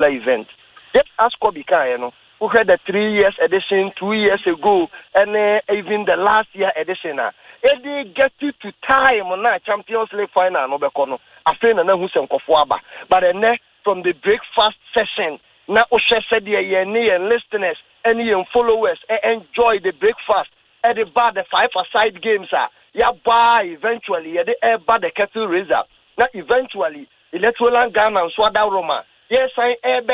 particular event. Just ask Kobika, you know, who had the 3 years edition 2 years ago, and even the last year edition. They get you to time on that Champions League final, no bekono. I feel na who sem kofuaba. But then from the breakfast session, na Oshe said and listeners and your followers enjoy the breakfast at the bar, the 5-a-side games are. Ya buy eventually, ya the bar the kettle raiser. Now eventually, electoral Ghana and Swada Roma. Yes, I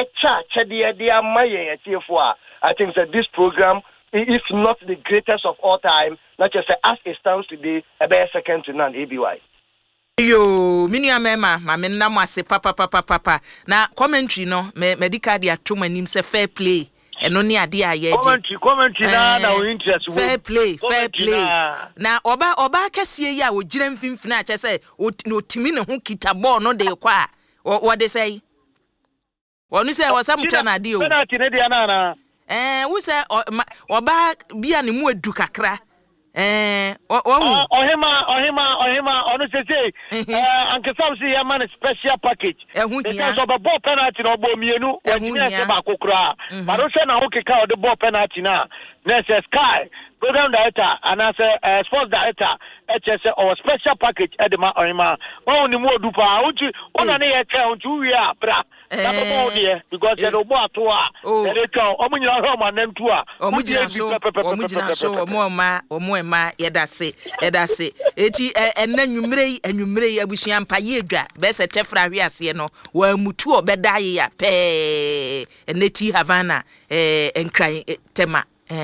I think that this program, if not the greatest of all time, not just as it stands today, a better second to none, ABY. Yo, minia mema, mamena mwase papa. Na commentary no, medical dia tuma nim se fair play. Eno ni ade ayeje. Commentary na interest. Fair play. Na oba kese ya ogire mfimfina ache se no timi ne ho kita ball no de kwa. What they say? Wonu say wasamucha na ade o. Penalty ne dia na. Wo say oba bia ne mu edu kakra. Ohima onu say Uncle Sam say man special package. Because of a ball penalty no bo mienu wanyina se ba kokura. But o say na ho keka o de ball penalty na Sky program director and as sports director HS or special package edema Ohima oni mu odu pa uchi ona ne ye ka untu wi a bra because the robo atoa the ka omunyina ho ma nantu a omunyina so omo yedase eti enwumre abusia mpa yedwa be se tefra hwe ase no wa mutu obeda ye ya pe eneti Havana enkran tema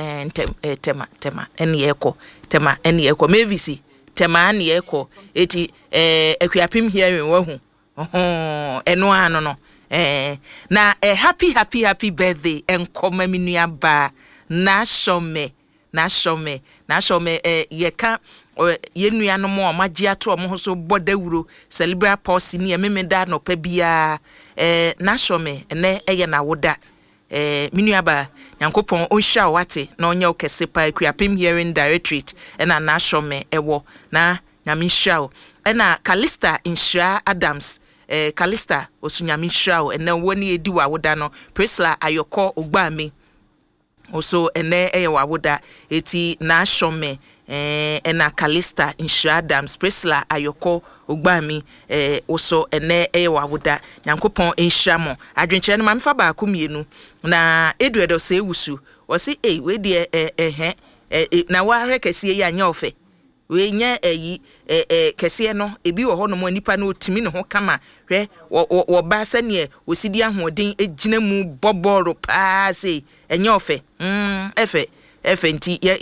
tema eni eko mevisi tema ani eko eti akuapim hearing wahu eno ano no na happy birthday enkoma minua ba na shome yeka yenua no mo magye ato mo so bodawuro celebrate pause ni ememeda no pa bia na shome ene eye na woda minua ba yankopon onhia wate na onye okese pa akuapim hearing directorate ena na shome ewo na nyame hia ena Calista Insha Adams Calista osunyame hia ena woni edi wa woda no Priscilla Ayoko Ogbami also ene wawoda eti na shome ena Calista Insha Adams Priscilla Ayoko Ogbami also ene wawoda nyankopon enhyiamo adwenkyere no mamfa ba akomienu na eduedo se ewusu o si we de na wa hwe kese ya anya ofe we nya kese no ebi wo ho no anipa na otimi ne ho kama hwe wo ba sane osidi ahoden egina mu boboro pa se enya ofe efe nti